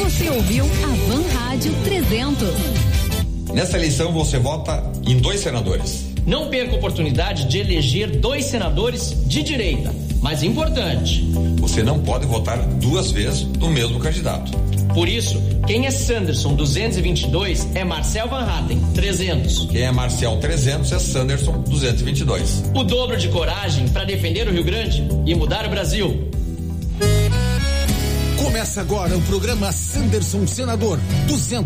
Você ouviu a Van Rádio 300. Nessa eleição você vota em 2 senadores. Não perca a oportunidade de eleger 2 senadores de direita. Mas importante, você não pode votar 2 vezes no mesmo candidato. Por isso, quem é Sanderson 222 é Marcel Van Hatten 300. Quem é Marcel 300 é Sanderson 222. O dobro de coragem para defender o Rio Grande e mudar o Brasil. Começa agora o programa Sanderson Senador 200.